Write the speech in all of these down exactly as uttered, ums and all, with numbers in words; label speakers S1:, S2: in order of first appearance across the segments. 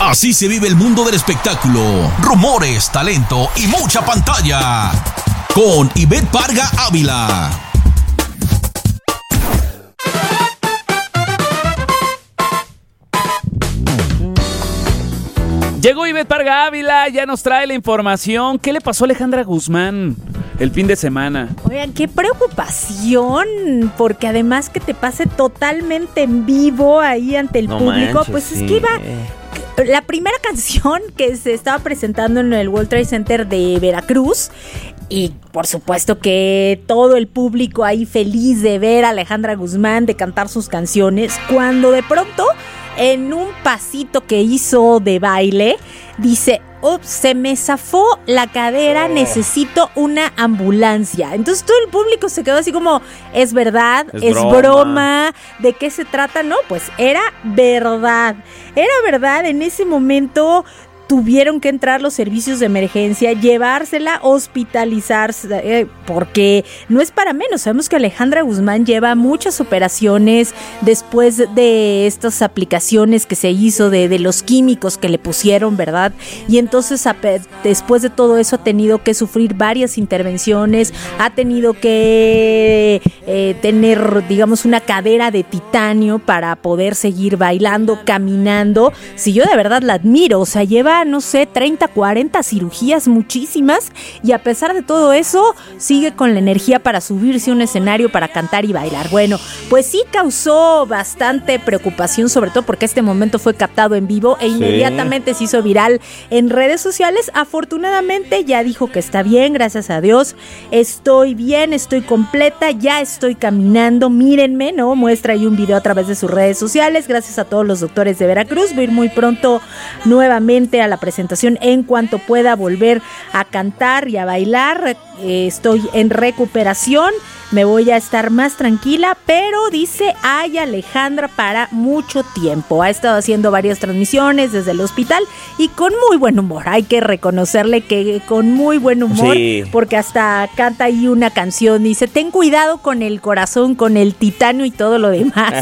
S1: Así se vive el mundo del espectáculo. Rumores, talento y mucha pantalla. Con Ivette Parga Ávila.
S2: Llegó Ivette Parga Ávila, ya nos trae la información. ¿Qué le pasó a Alejandra Guzmán el fin de semana?
S3: Oigan, qué preocupación, porque además que te pase totalmente en vivo ahí ante el
S4: no
S3: público,
S4: manches,
S3: pues
S4: sí.
S3: es que iba... La primera canción que se estaba presentando en el World Trade Center de Veracruz, y por supuesto que todo el público ahí feliz de ver a Alejandra Guzmán, de cantar sus canciones, cuando de pronto en un pasito que hizo de baile dice: ups, se me zafó la cadera, oh. necesito una ambulancia. Entonces todo el público se quedó así como, ¿es verdad? ¿Es, ¿Es broma? broma? ¿De qué se trata? No, pues era verdad. Era verdad, en ese momento tuvieron que entrar los servicios de emergencia, llevársela, hospitalizarse, eh, porque no es para menos. Sabemos que Alejandra Guzmán lleva muchas operaciones después de estas aplicaciones que se hizo, de, de los químicos que le pusieron, ¿verdad? Y entonces a, después de todo eso ha tenido que sufrir varias intervenciones, ha tenido que eh, tener, digamos, una cadera de titanio para poder seguir bailando, caminando. Si yo de verdad la admiro, o sea, lleva no sé, treinta, cuarenta cirugías, muchísimas, y a pesar de todo eso, sigue con la energía para subirse a un escenario, para cantar y bailar. Bueno, pues sí causó bastante preocupación, sobre todo porque este momento fue captado en vivo e inmediatamente sí. se hizo viral en redes sociales. Afortunadamente ya dijo que está bien, gracias a Dios, estoy bien, estoy completa, ya estoy caminando, mírenme, ¿no? Muestra ahí un video a través de sus redes sociales. Gracias a todos los doctores de Veracruz, voy a ir muy pronto nuevamente a la presentación en cuanto pueda volver a cantar y a bailar. Eh, estoy en recuperación, me voy a estar más tranquila, pero dice, hay Alejandra para mucho tiempo. Ha estado haciendo varias transmisiones desde el hospital y con muy buen humor. Hay que reconocerle que con muy buen humor, sí. porque hasta canta ahí una canción, dice, ten cuidado con el corazón, con el titanio y todo lo demás.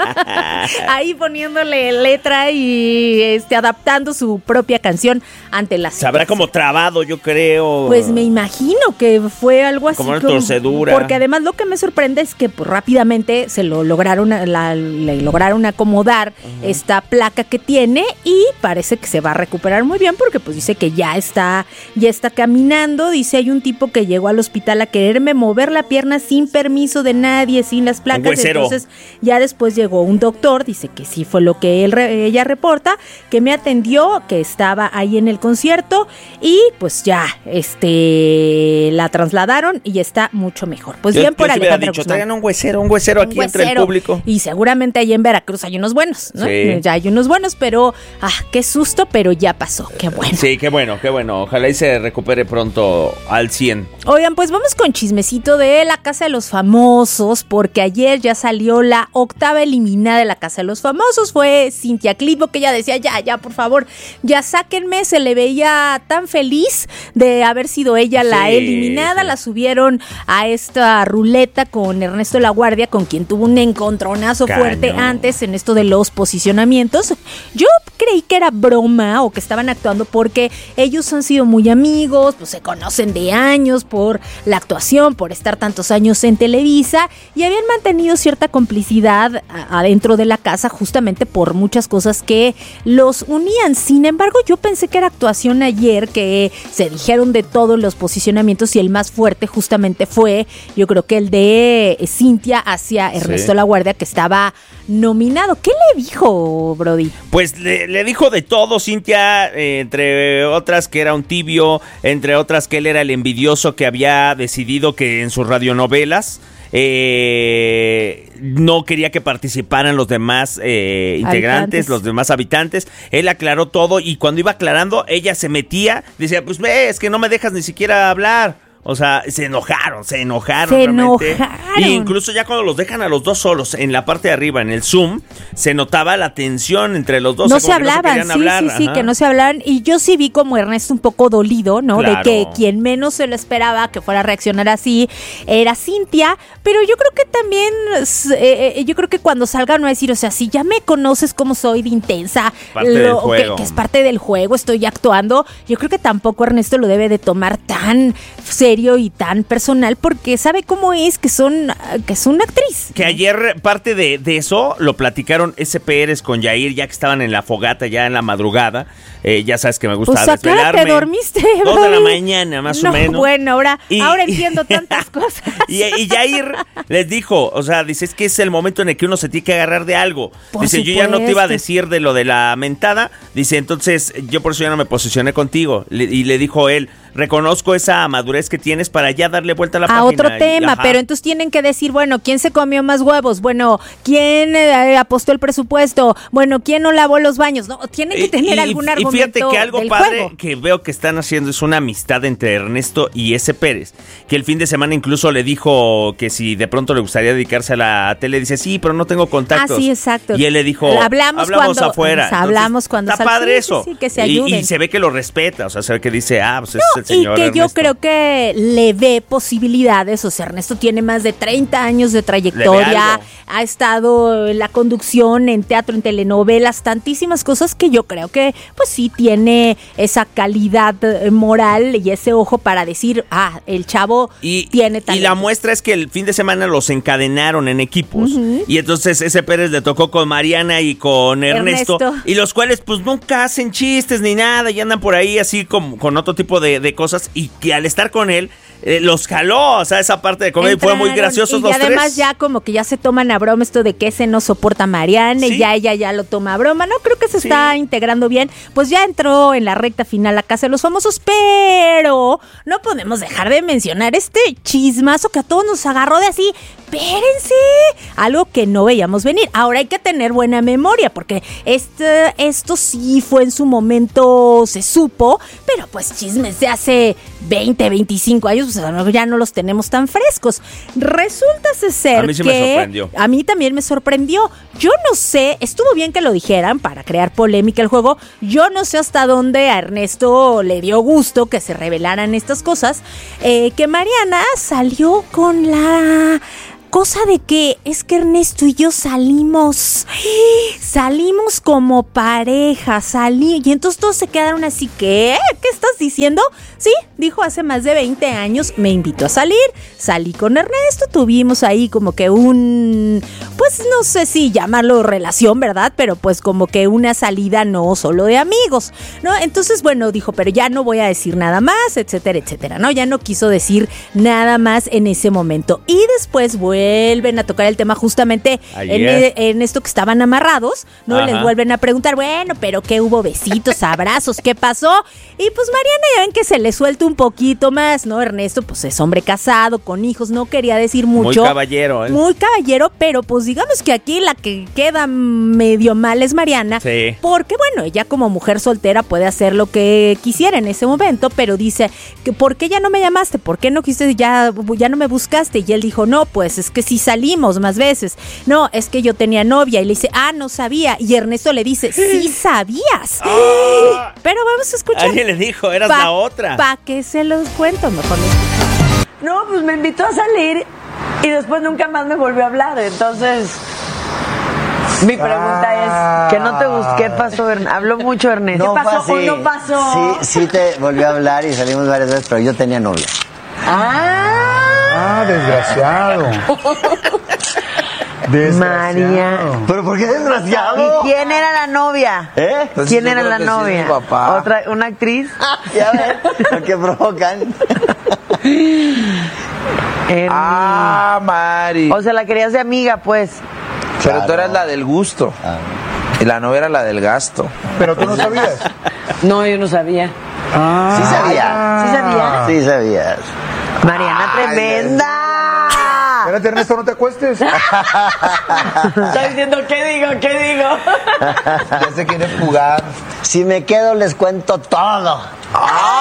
S3: Ahí poniéndole letra y este, adaptando su propia canción ante la
S4: se habrá como trabado, yo creo.
S3: Pues me imagino que fue algo así
S4: como una torcedura,
S3: porque además lo que me sorprende es que pues, rápidamente se lo lograron la, le lograron acomodar uh-huh. esta placa que tiene y parece que se va a recuperar muy bien, porque pues dice que ya está ya está caminando. Dice, hay un tipo que llegó al hospital a quererme mover la pierna sin permiso de nadie, sin las placas. Entonces ya después llegó un doctor, dice que sí fue lo que él, ella reporta, que me atendió, que estaba ahí en el concierto y pues ya este la trasladaron y está mucho mejor. Pues yo, bien por Alejandra
S4: Guzmán. Traigan un huesero, un huesero un aquí huesero. Entre el público.
S3: Y seguramente ahí en Veracruz hay unos buenos, ¿no?
S4: Sí.
S3: Ya hay unos buenos, pero ah, qué susto, pero ya pasó, qué bueno.
S4: Sí, qué bueno, qué bueno. Ojalá y se recupere pronto al cien.
S3: Oigan, pues vamos con chismecito de La Casa de los Famosos, porque ayer ya salió la octava eliminada de La Casa de los Famosos. Fue Cintia Clitbo, que ella decía, ya, ya, por favor, ya sáquenme. Se le veía tan feliz de haber sido ella la sí, eliminada. Sí. La subieron a esta ruleta con Ernesto La Guardia, con quien tuvo un encontronazo Caño. fuerte antes en esto de los posicionamientos. Yo creí que era broma o que estaban actuando, porque ellos han sido muy amigos, pues se conocen de años por la actuación, por estar tantos años en Televisa, y habían mantenido cierta complicidad adentro de la casa justamente por muchas cosas que los unían. Sin embargo, yo pensé que era actuación ayer, que se dijeron de todos los posicionamientos y el más fuerte justamente fue, yo creo que el de Cintia hacia Ernesto sí. La Guardia, que estaba nominado. ¿Qué le dijo, Brody?
S4: Pues le, le dijo de todo, Cintia, eh, entre otras que era un tibio, entre otras que él era el envidioso que había decidido que en sus radionovelas eh, no quería que participaran los demás eh, integrantes, habitantes. los demás habitantes. Él aclaró todo y cuando iba aclarando, ella se metía, decía, pues ves que no me dejas ni siquiera hablar. O sea, se enojaron, se enojaron.
S3: Se
S4: realmente.
S3: enojaron.
S4: Y incluso ya cuando los dejan a los dos solos en la parte de arriba, en el Zoom, se notaba la tensión entre los dos.
S3: No
S4: o sea,
S3: se hablaban,
S4: no se
S3: sí,
S4: hablar.
S3: sí, sí,
S4: Ajá.
S3: que no se hablaban. Y yo sí vi como Ernesto un poco dolido, ¿no?
S4: Claro.
S3: De que quien menos se lo esperaba que fuera a reaccionar así era Cintia. Pero yo creo que también, eh, eh, yo creo que cuando salga no va a decir, o sea, si ya me conoces como soy de intensa,
S4: Parte del
S3: lo, que,
S4: juego.
S3: que es parte del juego, estoy actuando, yo creo que tampoco Ernesto lo debe de tomar tan serio y tan personal porque sabe cómo es que son que es una actriz.
S4: Que ayer parte de, de eso lo platicaron S. Pérez con Yair, ya que estaban en la fogata, ya en la madrugada. Eh, ya sabes que me gusta
S3: Pues a qué hora
S4: desvelarme.
S3: te dormiste,
S4: Dos de la
S3: Brody?
S4: mañana, más
S3: No,
S4: o menos.
S3: bueno, ahora,
S4: Y-
S3: ahora entiendo tantas cosas.
S4: Y, y Yair les dijo, o sea, dice, es que es el momento en el que uno se tiene que agarrar de algo.
S3: Por
S4: dice, yo ya no te iba a
S3: supuesto.
S4: decir de lo de la mentada. Dice, entonces, yo por eso ya no me posicioné contigo. Le- y le dijo él, reconozco esa madurez que tienes para ya darle vuelta a la
S3: A
S4: página.
S3: otro
S4: Y,
S3: tema,
S4: ajá.
S3: pero entonces tienen que decir, bueno, ¿quién se comió más huevos? Bueno, ¿quién eh, apostó el presupuesto? Bueno, ¿quién no lavó los baños? No, tienen que tener
S4: Y- y-
S3: algún
S4: y
S3: argumento
S4: fíjate que algo
S3: del
S4: padre
S3: juego.
S4: que veo que están haciendo es una amistad entre Ernesto y S. Pérez, que el fin de semana incluso le dijo que si de pronto le gustaría dedicarse a la tele, dice, sí, pero no tengo contactos.
S3: Ah, sí, exacto.
S4: Y él le dijo,
S3: Hablamos
S4: hablamos,
S3: cuando-
S4: afuera.
S3: o sea, hablamos cuando
S4: Está
S3: sal-
S4: padre
S3: sí,
S4: eso.
S3: sí, sí, que se
S4: Y-
S3: ayuden.
S4: Y, se ve que lo respeta, o sea, se ve que dice, ah, pues
S3: No,
S4: es el señor
S3: y que yo
S4: Ernesto.
S3: creo que le ve posibilidades, o sea, Ernesto tiene más de treinta años de
S4: Le ve
S3: trayectoria,
S4: algo.
S3: ha estado en la conducción, en teatro, en telenovelas, tantísimas cosas que yo creo que pues sí tiene esa calidad eh, moral y ese ojo para decir, ah, el chavo
S4: Y,
S3: tiene
S4: y
S3: talento.
S4: la muestra es que el fin de semana los encadenaron en equipos. Y entonces ese Pérez le tocó con Mariana y con Ernesto,
S3: Ernesto.
S4: Y los cuales pues nunca hacen chistes ni nada. Y andan por ahí así como, con otro tipo de, de cosas. Y que al estar con él, eh, los jaló. O sea, esa parte de comedia fue muy
S3: Entraron,
S4: graciosos
S3: y
S4: los
S3: además
S4: tres.
S3: ya como que ya se toman a broma esto de que ese no soporta a Mariana
S4: Sí.
S3: y ya ella ya lo toma a broma. No, creo que se
S4: Sí.
S3: está integrando bien. Pues ya entró en la recta final la Casa de los Famosos, pero no podemos dejar de mencionar este chismazo que a todos nos agarró de así. Espérense, algo que no veíamos venir. Ahora hay que tener buena memoria porque este, esto sí fue en su momento, se supo, pero pues chismes de hace veinte, veinticinco años, pues ya no los tenemos tan frescos. Resulta ser
S4: A mí sí
S3: que
S4: me sorprendió.
S3: a mí también me sorprendió. Yo no sé, estuvo bien que lo dijeran para crear polémica el juego. Yo no sé hasta dónde a Ernesto le dio gusto que se revelaran estas cosas. Eh, que Mariana salió con la cosa de que es que Ernesto y yo salimos, salimos como pareja, salí, y entonces todos se quedaron así, ¿qué? ¿Qué estás diciendo? Sí, dijo hace más de veinte años, me invitó a salir, salí con Ernesto, tuvimos ahí como que un, pues no sé si llamarlo relación, ¿verdad? Pero pues como que una salida no solo de amigos, ¿no? Entonces, bueno, dijo, pero ya no voy a decir nada más, etcétera, etcétera, ¿no? Ya no quiso decir nada más en ese momento. Y después vuelven a tocar el tema justamente en,
S4: Ayer.
S3: en esto que estaban amarrados, ¿no?
S4: Ajá.
S3: Les vuelven a preguntar, bueno, pero ¿qué hubo? Besitos, abrazos, ¿qué pasó? Y pues Mariana ya ven que se le suelta un poquito más, ¿no? Ernesto pues es hombre casado, con hijos, no quería decir mucho.
S4: Muy caballero, ¿eh?
S3: Muy caballero, pero pues digamos que aquí la que queda medio mal es Mariana.
S4: Sí.
S3: Porque bueno, ella como mujer soltera puede hacer lo que quisiera en ese momento, pero dice que ¿por qué ya no me llamaste? ¿Por qué no quisiste, ya, ya no me buscaste? Y él dijo, no, pues es que sí salimos más veces. No, es que yo tenía novia. Y le dice, ah, no sabía. Y Ernesto le dice, sí sabías.
S4: Ah.
S3: Pero vamos a escuchar.
S4: Alguien le dijo, eras
S3: Pa-
S4: la otra.
S3: ¿Para qué se los cuento? Mejor lo escuchamos.
S5: No, pues me invitó a salir y después nunca más me volvió a hablar. Entonces, mi pregunta es, ¿que no te busqué? ¿Qué pasó? Ern- Habló mucho Ernesto. ¿Qué pasó
S6: fue
S5: o
S6: así.
S5: no pasó?
S6: Sí, sí te volvió a hablar y salimos varias veces, pero yo tenía novia.
S5: Ah,
S7: Ah, desgraciado. Desgraciado.
S5: María.
S6: ¿Pero por qué desgraciado?
S5: ¿Y quién era la novia?
S6: ¿Eh?
S7: Pues
S5: ¿Quién
S7: yo
S5: era
S7: creo
S5: la
S7: que sí es
S5: novia?
S7: mi papá.
S5: ¿Otra, una actriz?
S6: Ya ves, lo que provocan.
S5: Ernie.
S7: Ah, Mari.
S5: O sea, la querías de amiga, pues.
S7: Pero
S6: claro.
S7: tú eras la del gusto.
S6: Ah.
S7: Y la novia era la del gasto.
S8: Pero tú no sabías.
S5: No, yo no sabía.
S6: Sí sabía.
S5: ¿Sí sabía?
S6: Sí sabías.
S5: Mariana,
S7: Ay,
S5: tremenda.
S8: Espérate, Ernesto, no te acuestes.
S5: Está diciendo, ¿qué digo? ¿Qué digo?
S7: Ya se quiere jugar.
S6: Si me quedo les cuento todo.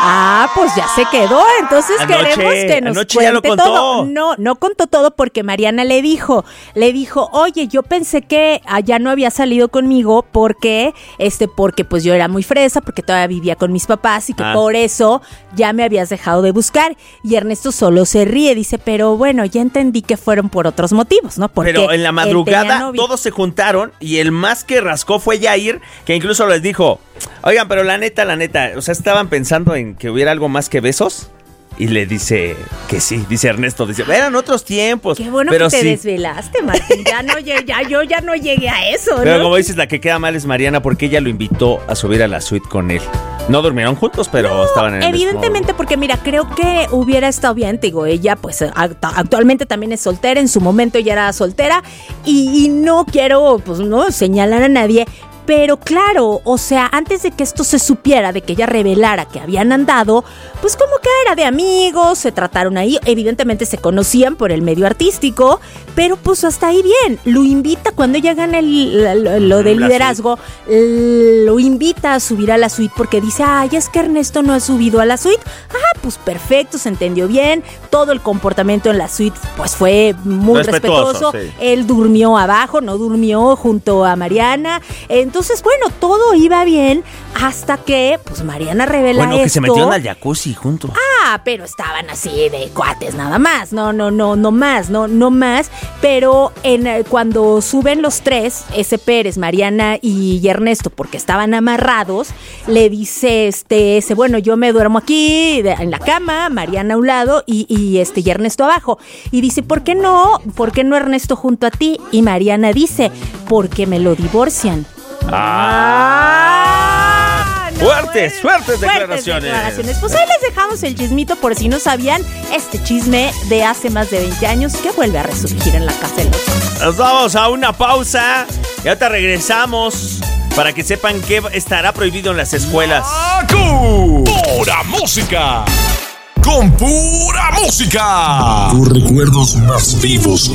S3: Ah, pues ya se quedó. Entonces
S4: Anoche-
S3: queremos que nos
S4: anoche ya lo
S3: cuente
S4: contó.
S3: todo. No, no contó todo porque Mariana le dijo, le dijo, oye, yo pensé que ya no había salido conmigo porque, este, porque pues yo era muy fresa, porque todavía vivía con mis papás y que
S4: Ah.
S3: por eso ya me habías dejado de buscar. Y Ernesto solo se ríe, dice, pero bueno, ya entendí que fueron por otros motivos, ¿no? Porque
S4: Pero en la
S3: él tenía
S4: madrugada
S3: novia.
S4: todos se juntaron y el más que rascó fue Yair, que incluso les dijo, oigan, pero la neta, la neta, o sea, estaban pensando en que hubiera algo más que besos. Y le dice que sí, dice Ernesto, dice, eran otros tiempos.
S3: Qué bueno
S4: pero
S3: que te
S4: sí.
S3: desvelaste, Martín. Ya no llegué, ya yo ya no llegué a eso,
S4: Pero
S3: ¿no?
S4: como dices, la que queda mal es Mariana porque ella lo invitó a subir a la suite con él. No durmieron juntos, pero
S3: No,
S4: estaban en el
S3: evidentemente,
S4: mismo...
S3: porque mira, creo que hubiera estado bien, te digo, ella pues act- actualmente también es soltera, en su momento ya era soltera y, y no quiero pues no señalar a nadie. Pero claro, o sea, antes de que esto se supiera, de que ella revelara que habían andado, pues como que era de amigos, se trataron ahí, evidentemente se conocían por el medio artístico, pero pues hasta ahí bien. Lo invita cuando ella gana el, la- lo, lo del
S4: La
S3: liderazgo, lo invita a subir a la suite porque dice, ay, es que Ernesto no ha subido a la suite. Ah, pues perfecto, se entendió bien, todo el comportamiento en la suite pues fue muy
S4: Respetuoso,
S3: respetuoso.
S4: sí.
S3: Él durmió abajo, no durmió junto a Mariana. Entonces, bueno, todo iba bien hasta que, pues, Mariana revela
S4: Bueno, que
S3: esto.
S4: se metieron al jacuzzi juntos.
S3: Ah, pero estaban así de cuates nada más. No, no, no, no más, no, no más. Pero en eh, cuando suben los tres, ese Pérez, Mariana y Ernesto, porque estaban amarrados, le dice, este, ese, bueno, yo me duermo aquí de- en la cama, Mariana a un lado y, y este y Ernesto abajo. Y dice, ¿por qué no? ¿Por qué no Ernesto junto a ti? Y Mariana dice, porque me lo divorcian.
S4: Ah,
S3: no,
S4: fuertes,
S3: bueno,
S4: fuertes declaraciones.
S3: declaraciones. Pues ahí les dejamos el chismito por si no sabían, este chisme de hace más de veinte años que vuelve a resurgir en la casa de los hombres.
S4: Nos vamos a una pausa y ahorita regresamos para que sepan que estará prohibido en las escuelas.
S1: ¡Acu! ¡Pura música! ¡Con pura música!
S9: Tus recuerdos más vivos